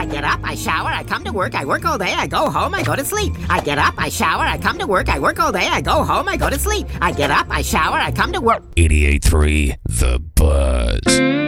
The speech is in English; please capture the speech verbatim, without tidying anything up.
I get up, I shower, I come to work, I work all day, I go home, I go to sleep. I get up, I shower, I come to work, I work all day, I go home, I go to sleep. I get up, I shower, I come to work. eighty-eight point three The Buzz.